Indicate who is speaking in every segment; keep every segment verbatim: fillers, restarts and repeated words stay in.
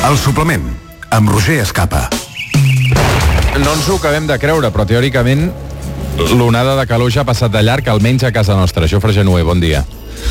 Speaker 1: El suplement, amb Roger Escapa.
Speaker 2: No ens ho acabem de creure, però teòricament l'onada de calor ja ha passat de llarg, almenys a casa nostra. Jofre Genuer, bon dia.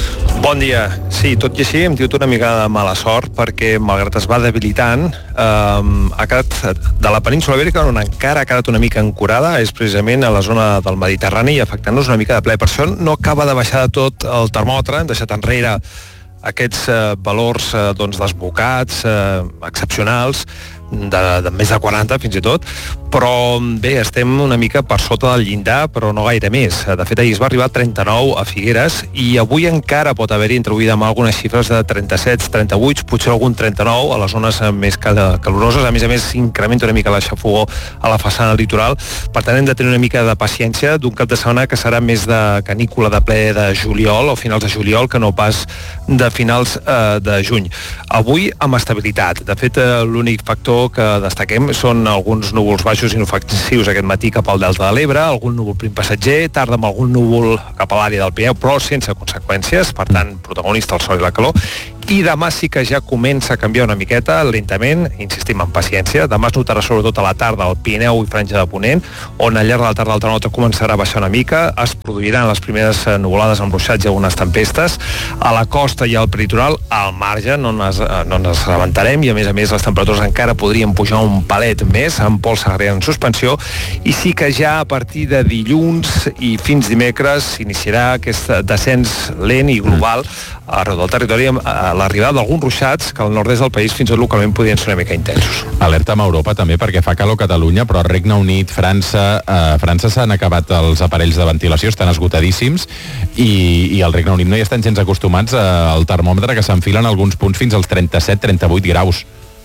Speaker 3: Bon dia. Sí, tot i així hem tingut una mica de mala sort perquè, malgrat es va debilitant, eh, ha quedat de la península Ibèrica on encara ha quedat una mica ancorada, és precisament a la zona del Mediterrani, afectant-nos una mica de ple. Per això no acaba de baixar de tot el termòmetre, hem deixat enrere aquests eh, valors eh, doncs, desbocats, eh, excepcionals, de, de més de quaranta fins i tot, però bé, estem una mica per sota del llindar, però no gaire més. De fet, ahir es va arribar a trenta-nou a Figueres i avui encara pot haver-hi entre avui i demà algunes xifres de trenta-set, trenta-vuit, potser algun trenta-nou a les zones més caloroses. A més a més, s'incrementa una mica la xafogó a la façana litoral. Per tant, hem de tenir una mica de paciència d'un cap de setmana que serà més de canícula de ple de juliol o finals de juliol que no pas de finals eh, de juny. Avui amb estabilitat. De fet, eh, l'únic factor que destaquem són alguns núvols baixos inofensius aquest matí cap al Delta de l'Ebre, algun núvol prim passatger, tarda amb algun núvol cap a l'àrea del Pirineu, però sense conseqüències, per tant, protagonista el sol i la calor. I demà sí que ja comença a canviar una miqueta, lentament, insistim en paciència. Demà es notarà sobretot a la tarda al Pirineu i Franja de Ponent, on al llarg de la tarda el termòmetre començarà a baixar una mica, es produiran les primeres nuvolades amb ruixats i algunes tempestes. A la costa i al peritoral, al marge, no ens, no ens avantarem, i a més a més les temperatures encara podrien pujar un palet més, amb pols agregat en suspensió, i sí que ja a partir de dilluns i fins dimecres s'iniciarà aquest descens lent i global arreu del territori amb l'arribada d'alguns ruixats que al nord-est del país fins i tot localment podrien ser una mica intensos.
Speaker 2: Alerta amb Europa també perquè fa calor a Catalunya, però al Regne Unit, França, eh, França s'han acabat els aparells de ventilació, estan esgotadíssims i, i al Regne Unit no hi estan gens acostumats al termòmetre que s'enfilen alguns punts fins als trenta-set trenta-vuit graus.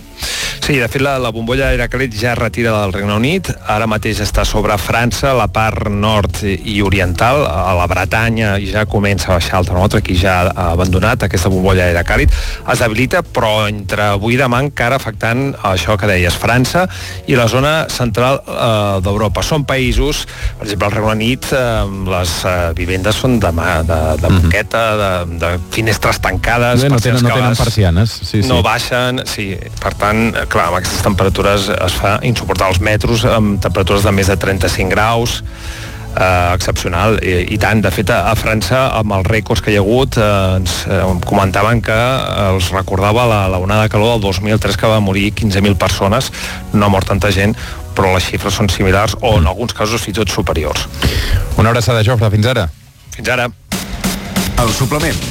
Speaker 3: Sí, de fet la, la bombolla d'aire càlid ja es retira del Regne Unit, ara mateix està sobre França, la part nord i oriental, a la Bretanya ja comença a baixar el termòmetre, aquí ja ha abandonat aquesta bombolla d'aire càlid, es debilita, però entre avui i demà encara afectant això que deies, França i la zona central eh, d'Europa. Són països, per exemple, al Regne Unit, eh, les eh, vivendes són de, de, de moqueta, de, de finestres tancades,
Speaker 2: no tenen, no tenen persianes, sí, sí.
Speaker 3: No baixen, sí, per tant, clar, amb aquestes temperatures es fa insuportar els metros amb temperatures de més de trenta-cinc graus, eh, excepcional, I, i tant. De fet, a, a França, amb els rècords que hi ha hagut, eh, ens eh, comentaven que eh, els recordava la, la onada de calor del dos mil tres, que va morir quinze mil persones, no ha mort tanta gent, però les xifres són similars o en alguns casos fins i tot superiors.
Speaker 2: Una abraçada, Jofre, fins ara.
Speaker 3: Fins ara.
Speaker 1: El suplement.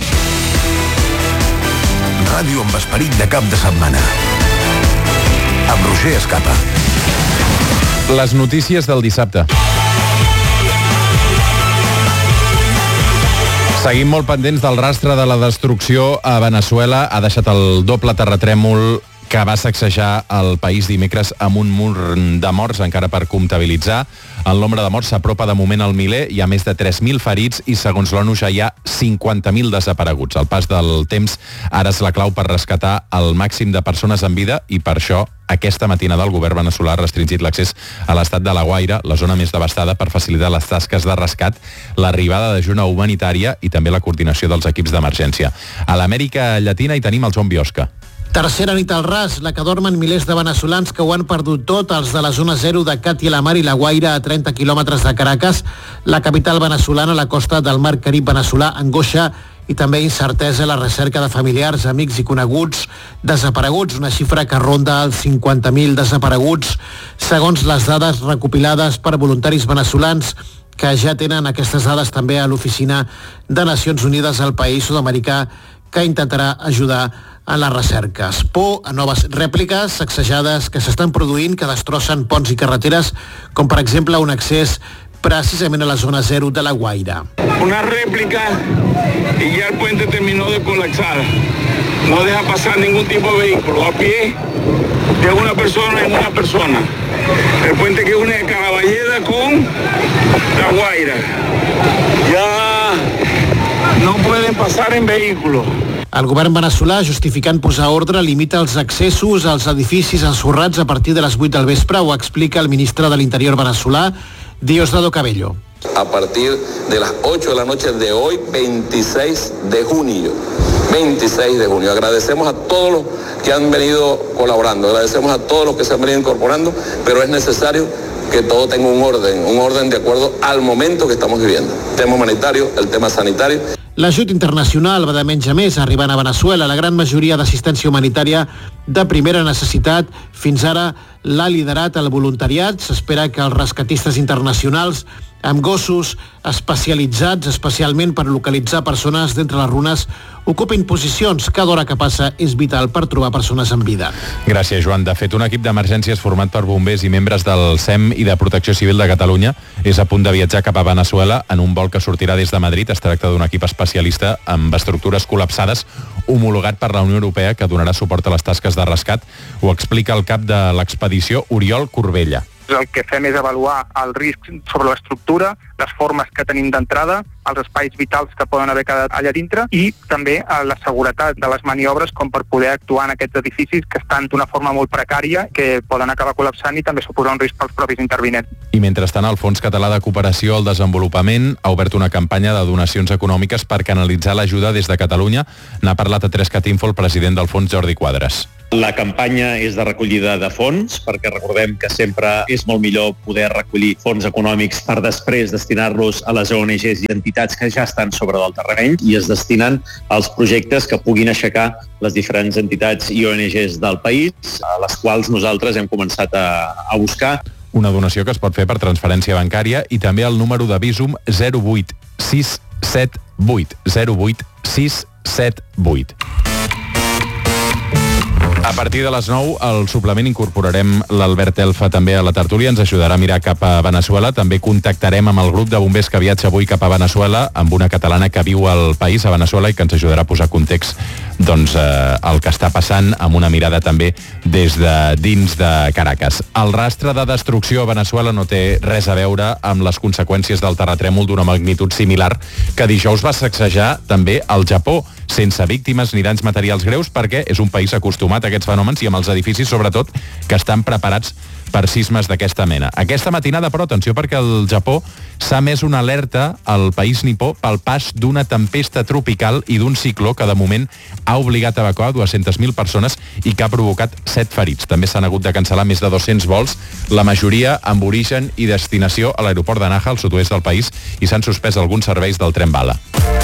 Speaker 1: Ràdio amb esperit de cap de setmana. Amb Roger Escapa.
Speaker 2: Les notícies del dissabte. Seguim molt pendents del rastre de la destrucció a Veneçuela. Ha deixat el doble terratrèmol que va sacsejar el país dimecres amb un mur de morts encara per comptabilitzar. El nombre de morts s'apropa de moment al miler, hi ha més de tres mil ferits i segons l'ONU ja hi ha cinquanta mil desapareguts. El pas del temps ara és la clau per rescatar el màxim de persones en vida i per això aquesta matinada el govern veneçolà ha restringit l'accés a l'estat de La Guaira, la zona més devastada, per facilitar les tasques de rescat, l'arribada d'ajuda humanitària i també la coordinació dels equips d'emergència. A l'Amèrica Llatina hi tenim el Joan Biosca.
Speaker 4: Tercera nit al ras, la que dormen milers de veneçolans que ho han perdut tot, els de la zona zero de Cati a la Mar i La Guaira, a trenta quilòmetres de Caracas, la capital veneçolana, a la costa del mar Carib veneçolà, angoixa i també incertesa a la recerca de familiars, amics i coneguts desapareguts, una xifra que ronda els cinquanta mil desapareguts, segons les dades recopilades per voluntaris veneçolans que ja tenen aquestes dades també a l'oficina de Nacions Unides al país sud-americà, que intentarà ajudar en les recerques. Por a noves rèpliques sacsejades que s'estan produint, que destrossen ponts i carreteres, com per exemple un accés precisament a la zona zero de La Guaira.
Speaker 5: Una réplica y ya el puente terminó de colapsar. No deja pasar ningún tipo de vehículo. A pie, de una persona en una persona. El puente que une Caraballeda con La Guaira. Ya no pueden pasar en vehículos.
Speaker 4: El govern veneçolà, justificant posar ordre, limita els accessos als edificis ensorrats a partir de les vuit del vespre, ho explica el ministre de l'Interior veneçolà, Diosdado Cabello.
Speaker 6: A partir de las ocho de la noche de hoy, veintiséis de junio. veintiséis de junio. Agradecemos a todos los que han venido colaborando, agradecemos a todos los que se han venido incorporando, pero es necesario que todo tenga un orden, un orden de acuerdo al momento que estamos viviendo. El tema humanitario, el tema sanitario.
Speaker 4: L'ajut internacional va de menys a més arribant a Veneçuela. La gran majoria d'assistència humanitària de primera necessitat fins ara l'ha liderat el voluntariat. S'espera que els rescatistes internacionals amb gossos especialitzats especialment per localitzar persones d'entre les runes ocupin posicions. Cada hora que passa és vital per trobar persones en vida.
Speaker 2: Gràcies, Joan. De fet, un equip d'emergències format per bombers i membres del S E M i de Protecció Civil de Catalunya és a punt de viatjar cap a Veneçuela en un vol que sortirà des de Madrid. Es tracta d'un equip especialista amb estructures col·lapsades homologat per la Unió Europea que donarà suport a les tasques de rescat. Ho explica el cap de l'expedició, Oriol Corbella.
Speaker 7: El que fem és avaluar el risc sobre l'estructura, les formes que tenim d'entrada, els espais vitals que poden haver quedat allà dintre i també la seguretat de les maniobres com per poder actuar en aquests edificis que estan d'una forma molt precària, que poden acabar col·lapsant i també suposar un risc pels propis intervinents.
Speaker 2: I mentrestant, el Fons Català de Cooperació al Desenvolupament ha obert una campanya de donacions econòmiques per canalitzar l'ajuda des de Catalunya. N'ha parlat a Trescat Info el president del fons, Jordi Quadres.
Speaker 8: La campanya és de recollida de fons, perquè recordem que sempre és molt millor poder recollir fons econòmics per després destinar-los a les O N Ges i entitats que ja estan sobre del terreny i es destinen als projectes que puguin aixecar les diferents entitats i O N Ges del país, a les quals nosaltres hem començat a, a buscar.
Speaker 2: Una donació que es pot fer per transferència bancària i també el número de Bizum zero vuit sis set vuit zero vuit sis set vuit. A partir de les nou, al suplement incorporarem l'Albert Elfa també a la tertúlia, ens ajudarà a mirar cap a Veneçuela. També contactarem amb el grup de bombers que viatja avui cap a Veneçuela, amb una catalana que viu al país, a Veneçuela, i que ens ajudarà a posar context doncs, eh, el que està passant, amb una mirada també des de dins de Caracas. El rastre de destrucció a Veneçuela no té res a veure amb les conseqüències del terratrèmol d'una magnitud similar que dijous va sacsejar també al Japó, sense víctimes ni danys materials greus, perquè és un país acostumat a aquests fenòmens i amb els edificis, sobretot, que estan preparats per sismes d'aquesta mena. Aquesta matinada, però, atenció, perquè al Japó s'ha emès una alerta al país nipó pel pas d'una tempesta tropical i d'un cicló que, de moment, ha obligat a evacuar dues-centes mil persones i que ha provocat set ferits. També s'han hagut de cancel·lar més de dos-cents vols, la majoria amb origen i destinació a l'aeroport de Naha, al sud-oest del país, i s'han suspès alguns serveis del tren bala.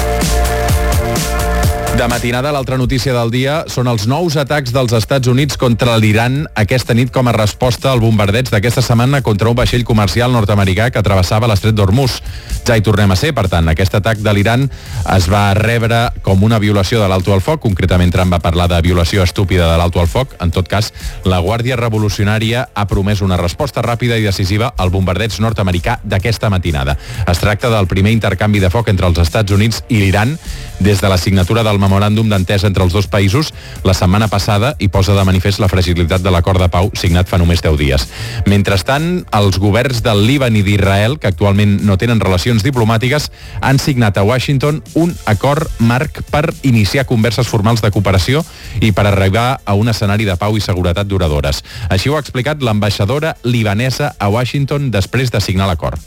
Speaker 2: De matinada, l'altra notícia del dia són els nous atacs dels Estats Units contra l'Iran aquesta nit com a resposta al bombardeig d'aquesta setmana contra un vaixell comercial nord-americà que travessava l'estret d'Hormuz. Ja hi tornem a ser, per tant, aquest atac de l'Iran es va rebre com una violació de l'alto al foc, concretament Trump va parlar de violació estúpida de l'alto al foc. En tot cas, la Guàrdia Revolucionària ha promès una resposta ràpida i decisiva al bombardeig nord-americà d'aquesta matinada. Es tracta del primer intercanvi de foc entre els Estats Units i l'Iran des de la signatura del memoràndum d'entesa entre els dos països la setmana passada i posa de manifest la fragilitat de l'acord de pau signat fa només deu dies. Mentrestant, els governs del Líban i d'Israel, que actualment no tenen relacions diplomàtiques, han signat a Washington un acord marc per iniciar converses formals de cooperació i per arribar a un escenari de pau i seguretat duradores. Així ho ha explicat l'ambaixadora libanesa a Washington després de signar l'acord.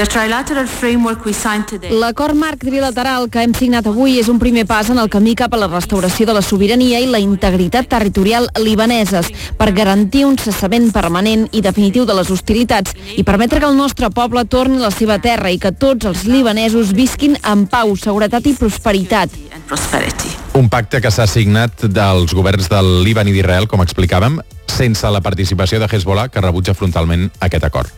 Speaker 9: L'acord marc trilateral que hem signat avui és un primer pas en el camí cap a la restauració de la sobirania i la integritat territorial libaneses per garantir un cessament permanent i definitiu de les hostilitats i permetre que el nostre poble torni a la seva terra i que tots els libanesos visquin en pau, seguretat i prosperitat.
Speaker 2: Un pacte que s'ha signat dels governs del Líban i d'Israel, com explicàvem, sense la participació de Hezbollah, que rebutja frontalment aquest acord.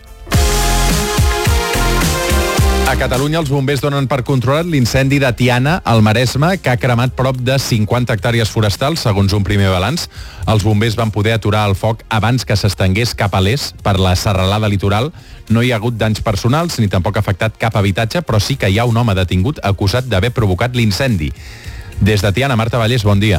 Speaker 2: A Catalunya, els bombers donen per controlat l'incendi de Tiana, al Maresme, que ha cremat prop de cinquanta hectàrees forestals, segons un primer balanç. Els bombers van poder aturar el foc abans que s'estengués cap a l'est per la serralada litoral. No hi ha hagut danys personals ni tampoc ha afectat cap habitatge, però sí que hi ha un home detingut acusat d'haver provocat l'incendi. Des de Tiana, Marta Vallès, bon dia.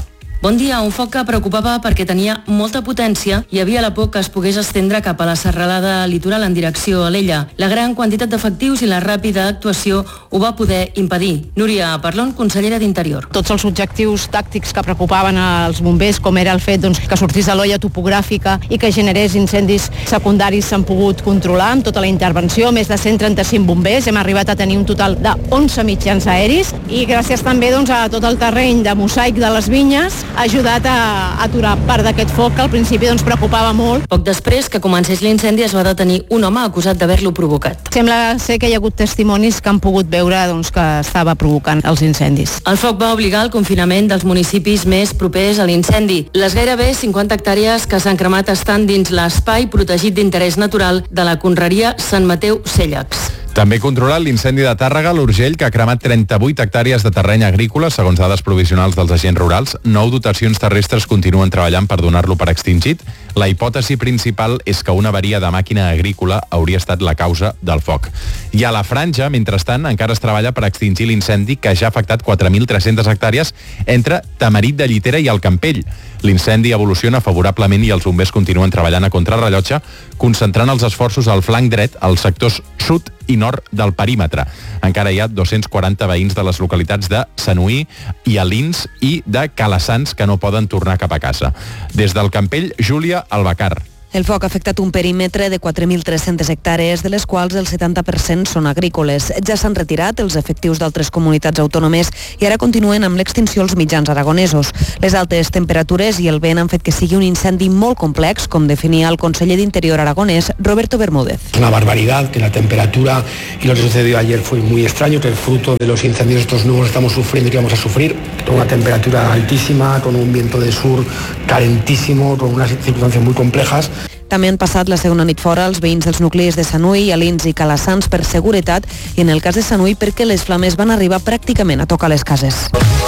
Speaker 10: Bon dia, un foc que preocupava perquè tenia molta potència i hi havia la por que es pogués estendre cap a la serralada litoral en direcció a l'Ella. La gran quantitat d'efectius i la ràpida actuació ho va poder impedir. Núria Parlon, consellera d'Interior.
Speaker 11: Tots els objectius tàctics que preocupaven als bombers, com era el fet doncs, que sortís de l'olla topogràfica i que generés incendis secundaris, s'han pogut controlar amb tota la intervenció. Més de cent trenta-cinc bombers, hem arribat a tenir un total de onze mitjans aeris i gràcies també doncs, a tot el terreny de mosaic de les vinyes ha ajudat a aturar part d'aquest foc que al principi doncs, preocupava molt.
Speaker 10: Poc després que comencés l'incendi es va detenir un home acusat d'haver-lo provocat.
Speaker 11: Sembla ser que hi ha hagut testimonis que han pogut veure doncs, que estava provocant els incendis.
Speaker 10: El foc va obligar al confinament dels municipis més propers a l'incendi. Les gairebé cinquanta hectàrees que s'han cremat estan dins l'espai protegit d'interès natural de la conreria Sant Mateu Cèllex.
Speaker 2: També controlat l'incendi de Tàrrega, l'Urgell, que ha cremat trenta-vuit hectàrees de terreny agrícola, segons dades provisionals dels agents rurals. Nou dotacions terrestres continuen treballant per donar-lo per extingit. La hipòtesi principal és que una avaria de màquina agrícola hauria estat la causa del foc. I a la Franja, mentrestant, encara es treballa per extingir l'incendi que ja ha afectat quatre mil tres-centes hectàrees entre Tamarit de Llitera i el Campell. L'incendi evoluciona favorablement i els bombers continuen treballant a contrarrellotge, concentrant els esforços al flanc dret, als sectors sud i nord del perímetre. Encara hi ha dos-cents quaranta veïns de les localitats de Sanuí i Alins i de Calassans que no poden tornar cap a casa. Des del Campell, Júlia Albacar.
Speaker 12: El foc ha afectat un perímetre de quatre mil tres-centes hectàrees, de les quals el setanta per cent són agrícoles. Ja s'han retirat els efectius d'altres comunitats autònomes i ara continuen amb l'extinció els mitjans aragonesos. Les altes temperatures i el vent han fet que sigui un incendi molt complex, com definia el conseller d'Interior aragonès, Roberto Bermúdez.
Speaker 13: Es una barbaridad que la temperatura y lo que sucedió ayer fue muy extraño, que el fruto de los incendios estos nuevos estamos sufriendo y que vamos a sufrir, con una temperatura altísima, con un viento de sur calentísimo, con unas circunstancias muy complejas.
Speaker 12: També han passat la segona nit fora els veïns dels nuclis de Sanuí, Alins i Calassans per seguretat i en el cas de Sanuí perquè les flames van arribar pràcticament a tocar les cases.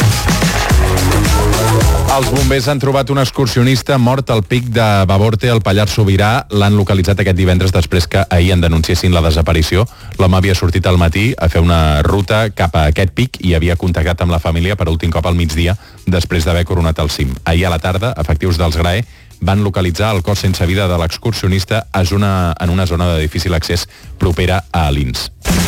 Speaker 2: Els bombers han trobat un excursionista mort al pic de Baborte, al Pallars Sobirà. L'han localitzat aquest divendres després que ahir en denunciessin la desaparició. L'home havia sortit al matí a fer una ruta cap a aquest pic i havia contactat amb la família per últim cop al migdia després d'haver coronat el cim. Ahir a la tarda, efectius dels G R A E van localitzar el cos sense vida de l'excursionista a zona, en una zona de difícil accés propera a Alins.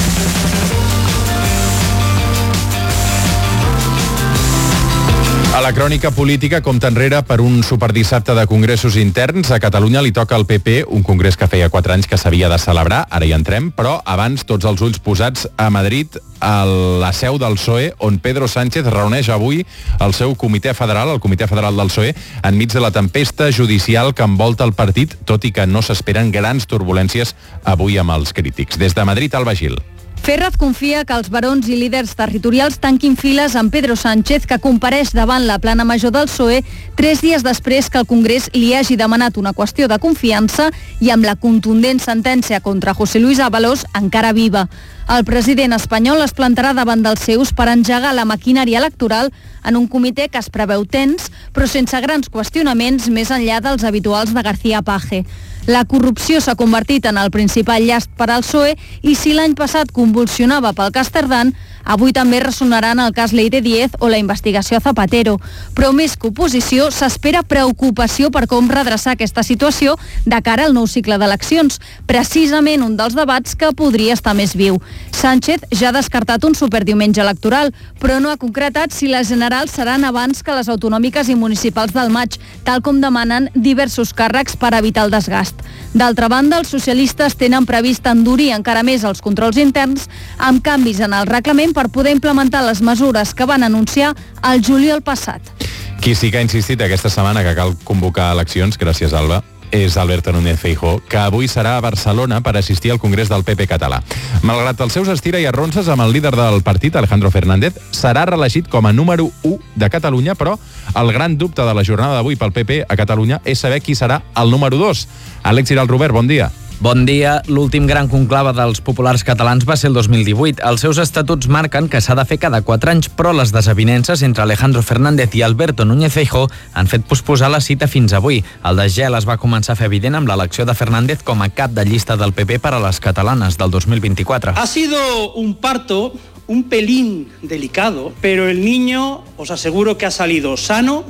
Speaker 2: A la crònica política, compta enrere per un superdissabte de congressos interns. A Catalunya li toca al P P, un congrés que feia quatre anys que s'havia de celebrar, ara hi entrem, però abans tots els ulls posats a Madrid, a la seu del P S O E, on Pedro Sánchez reuneix avui el seu comitè federal, el comitè federal del P S O E, enmig de la tempesta judicial que envolta el partit, tot i que no s'esperen grans turbulències avui amb els crítics. Des de Madrid, Alba Gil.
Speaker 9: Ferraz confia que els barons i líders territorials tanquin files amb Pedro Sánchez, que compareix davant la plana major del P S O E tres dies després que el Congrés li hagi demanat una qüestió de confiança i amb la contundent sentència contra José Luis Ábalos encara viva. El president espanyol es plantarà davant dels seus per engegar la maquinària electoral en un comitè que es preveu tens, però sense grans qüestionaments més enllà dels habituals de García Paje. La corrupció s'ha convertit en el principal llast per al P S O E i si l'any passat convulsionava pel cas Tardán, avui també ressonaran el cas Leire Díez o la investigació a Zapatero. Però més que oposició, s'espera preocupació per com redreçar aquesta situació de cara al nou cicle d'eleccions, precisament un dels debats que podria estar més viu. Sánchez ja ha descartat un superdiumenge electoral, però no ha concretat si les generals seran abans que les autonòmiques i municipals del maig, tal com demanen diversos càrrecs per evitar el desgast. D'altra banda, els socialistes tenen previst endurir encara més els controls interns amb canvis en el reglament per poder implementar les mesures que van anunciar el juliol passat.
Speaker 2: Qui sí que ha insistit aquesta setmana que cal convocar eleccions, gràcies Alba, és Alberto Núñez Feijóo, que avui serà a Barcelona per assistir al Congrés del P P català. Malgrat els seus estira i arronses amb el líder del partit, Alejandro Fernández, serà reelegit com a número u de Catalunya, però el gran dubte de la jornada d'avui pel P P a Catalunya és saber qui serà el número dos. Àlex Giral Robert, bon dia.
Speaker 14: Bon dia. L'últim gran conclave dels populars catalans va ser el dos mil divuit. Els seus estatuts marquen que s'ha de fer cada quatre anys, però les desavinences entre Alejandro Fernández i Alberto Núñez Feijóo han fet posposar la cita fins avui. El desgel es va començar a fer evident amb l'elecció de Fernández com a cap de llista del P P per a les catalanes del dos mil vint-i-quatre.
Speaker 15: Ha sido un parto un pelín delicado, pero el niño os aseguro que ha salido sano,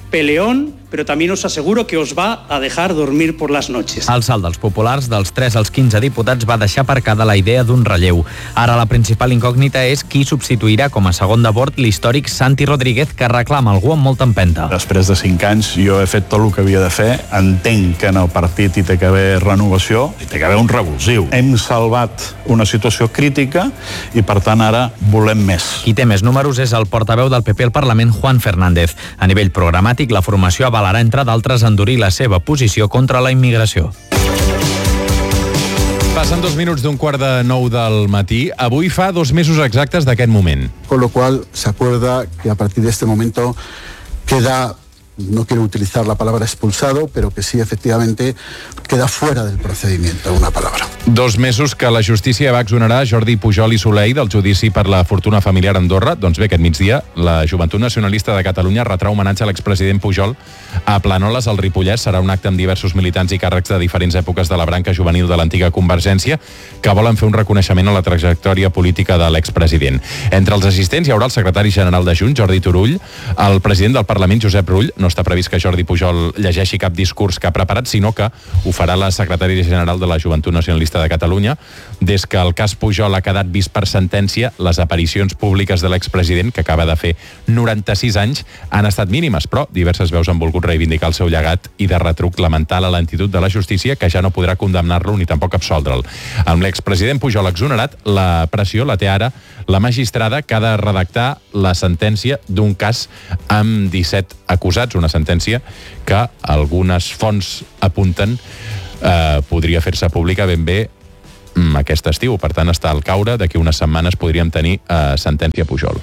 Speaker 15: peleón, pero también os aseguro que os va a dejar dormir por las noches.
Speaker 14: El salt dels populars dels tres als quinze diputats va deixar aparcada la idea d'un relleu. Ara la principal incògnita és qui substituirà com a segon de bord l'històric Santi Rodríguez, que reclama algú amb molta empenta.
Speaker 16: Després de cinc anys jo he fet tot el que havia de fer. Entenc que en el partit hi té que haver renovació, hi té que haver un revulsiu. Hem salvat una situació crítica i per tant ara volem més.
Speaker 14: Qui té més números és el portaveu del P P al Parlament, Juan Fernández. A nivell programàtic, la formació avalarà, entre d'altres, endurir la seva posició contra la immigració.
Speaker 2: Passen dos minuts d'un quart de nou del matí. Avui fa dos mesos exactes d'aquest moment.
Speaker 17: Con lo cual se acuerda que a partir de este momento queda, no quiero utilizar la palabra expulsado, pero que sí, efectivamente, queda fuera del procedimiento, una palabra.
Speaker 2: Dos mesos que la justícia va exonerar Jordi Pujol i Soleil del judici per la fortuna familiar a Andorra. Doncs bé, aquest migdia, la Joventut Nacionalista de Catalunya retrà homenatge a l'expresident Pujol a Planoles, al Ripollès. Serà un acte amb diversos militants i càrrecs de diferents èpoques de la branca juvenil de l'antiga Convergència que volen fer un reconeixement a la trajectòria política de l'expresident. Entre els assistents hi haurà el secretari general de Junts, Jordi Turull, el president del Parlament, Josep Rull. No està previst que Jordi Pujol llegeixi cap discurs que ha preparat, sinó que ho farà la secretària general de la Joventut Nacionalista de Catalunya. Des que el cas Pujol ha quedat vist per sentència, les aparicions públiques de l'expresident, que acaba de fer noranta-sis anys, han estat mínimes, però diverses veus han volgut reivindicar el seu llegat i de retruc lamentar la lentitud de la justícia, que ja no podrà condemnar-lo ni tampoc absoldre'l. Amb l'expresident Pujol exonerat, la pressió la té ara la magistrada que ha de redactar la sentència d'un cas amb disset acusats, una sentència que algunes fonts apunten eh, podria fer-se pública ben bé aquest estiu. Per tant, està al caure. D'aquí unes setmanes podríem tenir eh, sentència Pujol.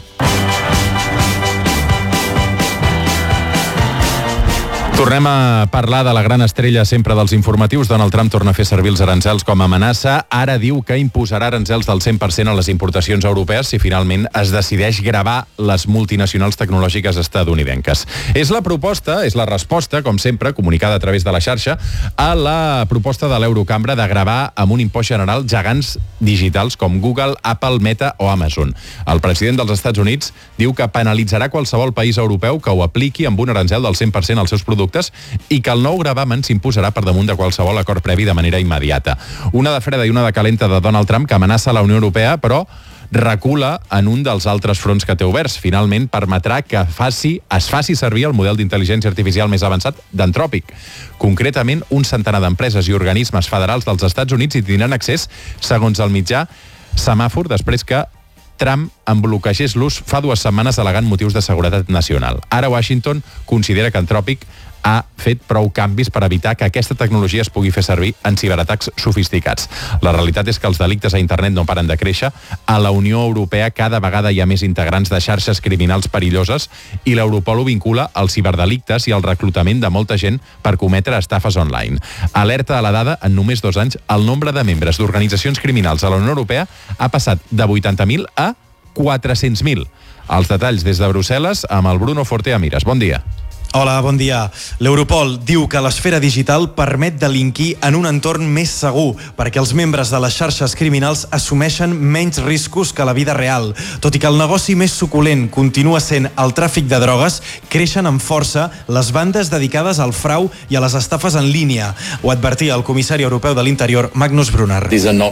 Speaker 2: Tornem a parlar de la gran estrella sempre dels informatius. Donald Trump torna a fer servir els aranzels com a amenaça. Ara diu que imposarà aranzels del cent per cent a les importacions europees si finalment es decideix gravar les multinacionals tecnològiques estatunidenques. És la proposta, és la resposta, com sempre, comunicada a través de la xarxa, a la proposta de l'Eurocambra de gravar amb un impost general gegants digitals com Google, Apple, Meta o Amazon. El president dels Estats Units diu que penalitzarà qualsevol país europeu que ho apliqui amb un aranzel del cent per cent als seus productes i que el nou gravamen s'imposarà per damunt de qualsevol acord previ de manera immediata. Una de freda i una de calenta de Donald Trump que amenaça la Unió Europea, però recula en un dels altres fronts que té oberts. Finalment permetrà que faci, es faci servir el model d'intel·ligència artificial més avançat d'Anthropic. Concretament, un centenar d'empreses i organismes federals dels Estats Units hi tindran accés, segons el mitjà Semàfor, després que Trump en bloquegés l'ús fa dues setmanes al·legant motius de seguretat nacional. Ara Washington considera que Anthropic ha fet prou canvis per evitar que aquesta tecnologia es pugui fer servir en ciberatacs sofisticats. La realitat és que els delictes a internet no paren de créixer. A la Unió Europea cada vegada hi ha més integrants de xarxes criminals perilloses i l'Europol ho vincula als ciberdelictes i al reclutament de molta gent per cometre estafes online. Alerta a la dada, en només dos anys, el nombre de membres d'organitzacions criminals a la Unió Europea ha passat de vuitanta mil a quatre-cents mil. Els detalls des de Brussel·les amb el Bruno Forte Amires. Bon dia.
Speaker 18: Hola, bon dia. L'Europol diu que l'esfera digital permet delinquir en un entorn més segur perquè els membres de les xarxes criminals assumeixen menys riscos que la vida real. Tot i que el negoci més suculent continua sent el tràfic de drogues, creixen amb força les bandes dedicades al frau i a les estafes en línia. Ho advertia el comissari europeu de l'Interior, Magnus Brunner.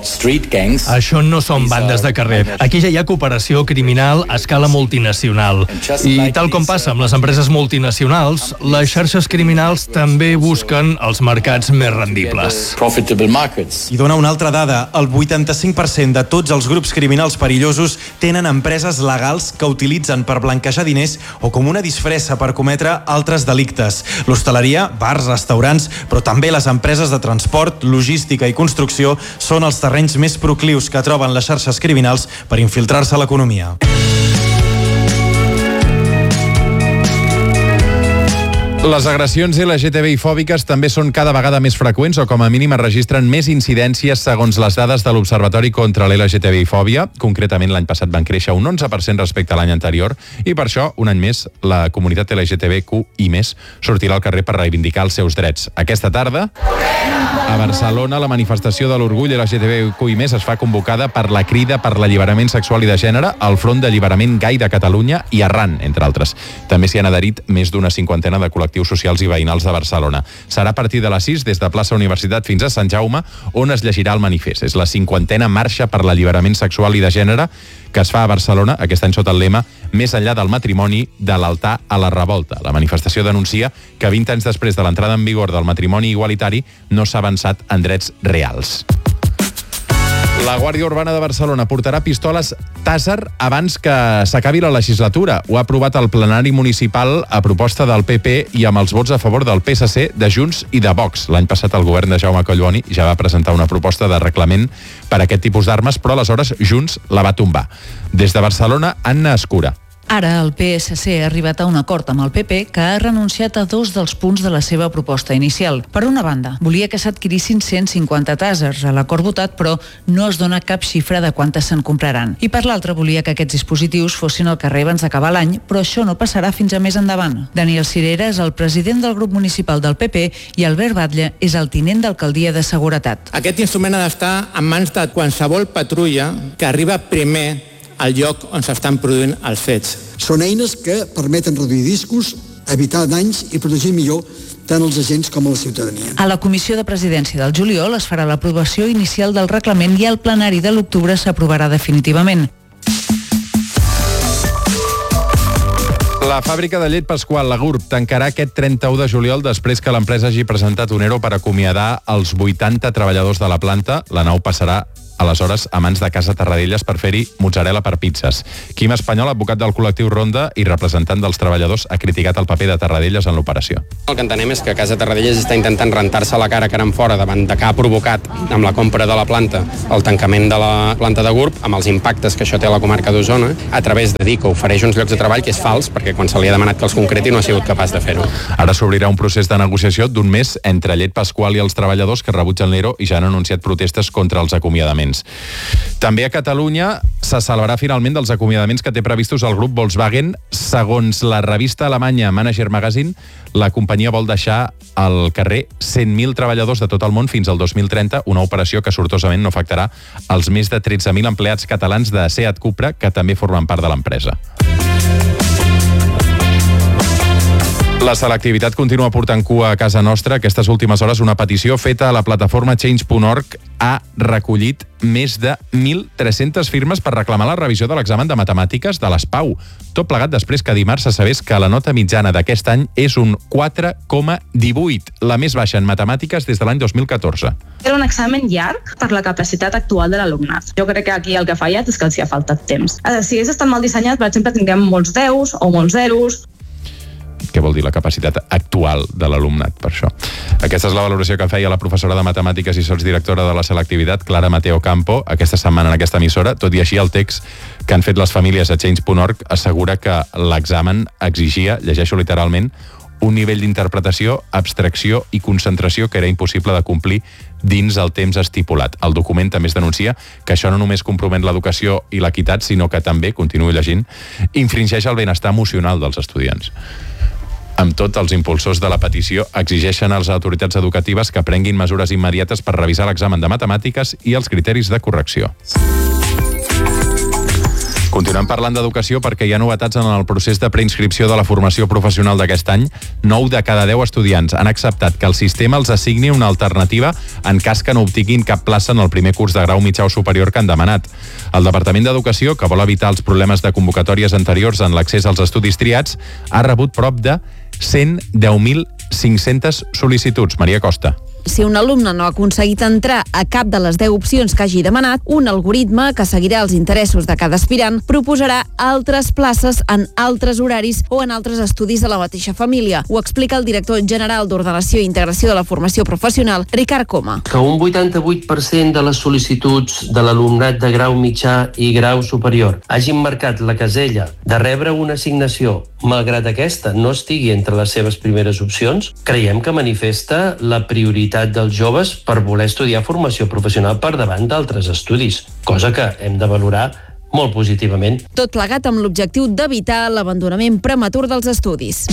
Speaker 19: Això no són bandes de carrer. Aquí ja hi ha cooperació criminal a escala multinacional. I tal com passa amb les empreses multinacionals, les xarxes criminals també busquen els mercats més rendibles.
Speaker 18: I dona una altra dada. El vuitanta-cinc per cent de tots els grups criminals perillosos tenen empreses legals que utilitzen per blanquejar diners o com una disfressa per cometre altres delictes. L'hostaleria, bars, restaurants, però també les empreses de transport, logística i construcció són els terrenys més proclius que troben les xarxes criminals per infiltrar-se a l'economia.
Speaker 2: Les agressions L G T B I-fòbiques també són cada vegada més freqüents o com a mínim es registren més incidències segons les dades de l'Observatori contra l'L G T B I-fòbia. Concretament l'any passat van créixer un onze per cent respecte a l'any anterior i per això, un any més, la comunitat L G T B Q i més sortirà al carrer per reivindicar els seus drets. Aquesta tarda, a Barcelona, la manifestació de l'orgull L G T B Q i més es fa convocada per la Crida per l'Alliberament Sexual i de Gènere, el Front d'Alliberament Gai de Catalunya i Arran, entre altres. També s'hi han adherit més d'una cinquantena de col·lectius socials i veïnals de Barcelona. Serà a partir de les sis, des de plaça Universitat fins a Sant Jaume, on es llegirà el manifest. És la cinquantena marxa per l'alliberament sexual i de gènere que es fa a Barcelona, aquest any sota el lema Més enllà del matrimoni, de l'altar a la revolta. La manifestació denuncia que vint anys després de l'entrada en vigor del matrimoni igualitari no s'ha avançat en drets reals. La Guàrdia Urbana de Barcelona portarà pistoles Taser abans que s'acabi la legislatura. Ho ha aprovat el plenari municipal a proposta del P P i amb els vots a favor del P S C, de Junts i de Vox. L'any passat el govern de Jaume Collboni ja va presentar una proposta de reglament per a aquest tipus d'armes, però aleshores Junts la va tombar. Des de Barcelona, Anna Escura.
Speaker 20: Ara el P S C ha arribat a un acord amb el P P que ha renunciat a dos dels punts de la seva proposta inicial. Per una banda, volia que s'adquirissin cent cinquanta tasers a l'acord votat, però no es dona cap xifra de quantes se'n compraran. I per l'altra, volia que aquests dispositius fossin al carrer abans d'acabar l'any, però això no passarà fins a més endavant. Daniel Cirera és el president del grup municipal del P P i Albert Batlle és el tinent d'alcaldia de Seguretat.
Speaker 21: Aquest instrument ha d'estar en mans de qualsevol patrulla que arriba primer al lloc on s'estan produint els fets.
Speaker 22: Són eines que permeten reduir riscos, evitar danys i protegir millor tant els agents com a la ciutadania.
Speaker 20: A la Comissió de Presidència del juliol es farà l'aprovació inicial del reglament i al plenari de l'octubre s'aprovarà definitivament.
Speaker 2: La fàbrica de llet Pasqual, la GURB, tancarà aquest trenta-u de juliol després que l'empresa hagi presentat un ERO per acomiadar els vuitanta treballadors de la planta. La nau passarà aleshores a mans de Casa Tarradellas per fer-hi mozzarella per pizzas. Quim Espanyol, advocat del col·lectiu Ronda i representant dels treballadors, ha criticat el paper de Tarradellas en l'operació.
Speaker 23: El que entenem és que Casa Tarradellas està intentant rentar-se la cara cara en fora davant de que ha provocat amb la compra de la planta el tancament de la planta de GURB, amb els impactes que això té a la comarca d'Osona, a través de dir que ofereix uns llocs de treball, que és fals, perquè quan se li ha demanat que els concreti no ha sigut capaç de fer-ho.
Speaker 2: Ara s'obrirà un procés de negociació d'un mes entre Llet Pasqual i els treballadors que rebutgen l'ERO i ja han anunciat protestes contra els acomiadaments. També a Catalunya se salvarà finalment dels acomiadaments que té previstos el grup Volkswagen. Segons la revista alemanya Manager Magazine, la companyia vol deixar al carrer cent mil treballadors de tot el món fins al dos mil trenta, una operació que sortosament no afectarà els més de tretze mil empleats catalans de Seat Cupra, que també formen part de l'empresa. La selectivitat continua portant cua a casa nostra. Aquestes últimes hores, una petició feta a la plataforma change punt org ha recollit més de mil tres-centes firmes per reclamar la revisió de l'examen de matemàtiques de l'S P A U. Tot plegat després que dimarts se sabés que la nota mitjana d'aquest any és un quatre coma divuit, la més baixa en matemàtiques des de l'any dos mil catorze.
Speaker 24: Era un examen llarg per la capacitat actual de l'alumnat. Jo crec que aquí el que ha fallat és que els hi ha faltat temps. Si hagués estat mal dissenyat, per exemple, tindríem molts deus o molts zeros.
Speaker 2: Què vol dir la capacitat actual de l'alumnat, per això? Aquesta és la valoració que feia la professora de matemàtiques i sotsdirectora de la selectivitat, Clara Mateo Campo, aquesta setmana en aquesta emissora. Tot i així, el text que han fet les famílies a change punt org assegura que l'examen exigia, llegeixo literalment, un nivell d'interpretació, abstracció i concentració que era impossible de complir dins el temps estipulat. El document també es denuncia que això no només compromet l'educació i l'equitat, sinó que també, continuo llegint, infringeix el benestar emocional dels estudiants. Amb tot, els impulsors de la petició exigeixen a les autoritats educatives que prenguin mesures immediates per revisar l'examen de matemàtiques i els criteris de correcció. Continuem parlant d'educació perquè hi ha novetats en el procés de preinscripció de la formació professional d'aquest any. nou de cada deu estudiants han acceptat que el sistema els assigni una alternativa en cas que no obtinguin cap plaça en el primer curs de grau mitjà o superior que han demanat. El Departament d'Educació, que vol evitar els problemes de convocatòries anteriors en l'accés als estudis triats, ha rebut prop de cent deu mil cinc-centes sol·licituds. Maria Costa.
Speaker 9: Si un alumne no ha aconseguit entrar a cap de les deu opcions que hagi demanat, un algoritme que seguirà els interessos de cada aspirant proposarà altres places en altres horaris o en altres estudis de la mateixa família. Ho explica el director general d'Ordenació i Integració de la Formació Professional, Ricard Coma.
Speaker 25: Que un vuitanta-vuit per cent de les sol·licituds de l'alumnat de grau mitjà i grau superior hagin marcat la casella de rebre una assignació malgrat aquesta no estigui entre les seves primeres opcions, creiem que manifesta la prioritat dels joves per voler estudiar formació professional per davant d'altres estudis, cosa que hem de valorar molt positivament.
Speaker 9: Tot plegat amb l'objectiu d'evitar l'abandonament prematur dels estudis.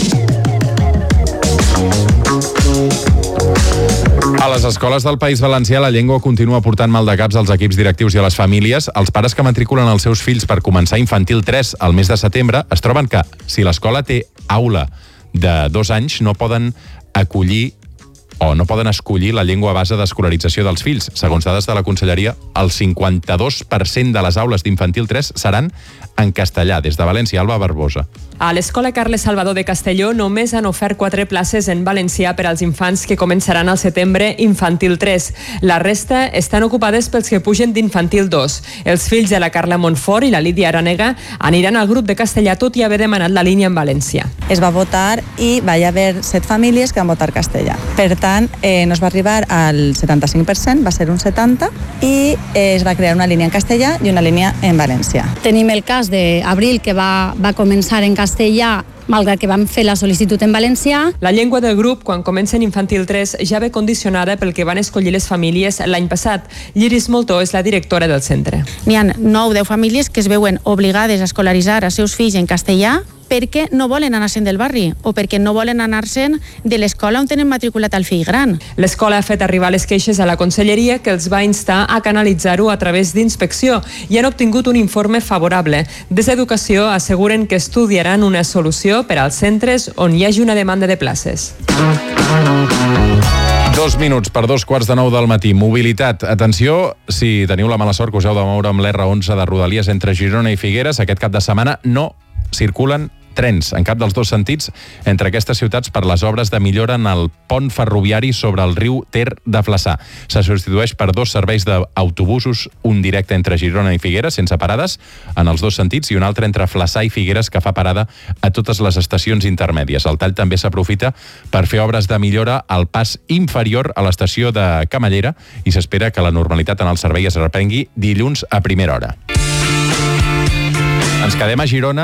Speaker 2: A les escoles del País Valencià la llengua continua portant mal de caps als equips directius i a les famílies. Els pares que matriculen els seus fills per començar infantil tres al mes de setembre es troben que, si l'escola té aula de dos anys, no poden acollir o no poden escollir la llengua base d'escolarització dels fills. Segons dades de la Conselleria, el cinquanta-dos per cent de les aules d'infantil tres seran en castellà. Des de València, Alba Barbosa.
Speaker 1: A l'Escola Carles Salvador de Castelló només han ofert quatre places en valencià per als infants que començaran al setembre infantil tres. La resta estan ocupades pels que pugen d'infantil dos. Els fills de la Carla Montfort i la Lídia Aranega aniran al grup de castellà tot i haver demanat la línia en valencià.
Speaker 3: Es va votar i va haver set famílies que van votar castellà. Per tant, eh, no es va arribar al setanta-cinc per cent, va ser un setanta per cent, i eh, es va crear una línia en castellà i una línia en valencià.
Speaker 4: Tenim el cas d'Abril, que va, va començar en castellà, malgrat que vam fer la sol·licitud en valencià.
Speaker 1: La llengua del grup, quan comencen infantil tres, ja ve condicionada pel que van escollir les famílies l'any passat. Lliris Moltó és la directora del centre.
Speaker 4: N'hi ha nou o deu famílies que es veuen obligades a escolaritzar els seus fills en castellà perquè no volen anar-se'n del barri o perquè no volen anar-se'n de l'escola on tenen matriculat el fill gran.
Speaker 1: L'escola ha fet arribar les queixes a la Conselleria, que els va instar a canalitzar-ho a través d'inspecció, i han obtingut un informe favorable. Des d'Educació asseguren que estudiaran una solució per als centres on hi hagi una demanda de places.
Speaker 2: Dos minuts per dos quarts de nou del matí. Mobilitat. Atenció, si teniu la mala sort que us heu de moure amb l'erre onze de Rodalies entre Girona i Figueres, aquest cap de setmana no circulen trens en cap dels dos sentits entre aquestes ciutats per les obres de millora en el pont ferroviari sobre el riu Ter de Flaçà. Se substitueix per dos serveis d'autobusos, un directe entre Girona i Figueres, sense parades, en els dos sentits, i un altre entre Flaçà i Figueres, que fa parada a totes les estacions intermèdies. El tall també s'aprofita per fer obres de millora al pas inferior a l'estació de Camallera i s'espera que la normalitat en el servei es reprengui dilluns a primera hora. Ens quedem a Girona.